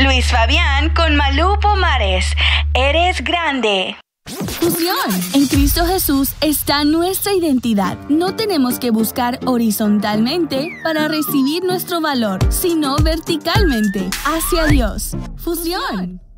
Luis Fabián con Malú Pomares. Eres grande. Fusión. En Cristo Jesús está nuestra identidad. No tenemos que buscar horizontalmente para recibir nuestro valor, sino verticalmente, hacia Dios. Fusión.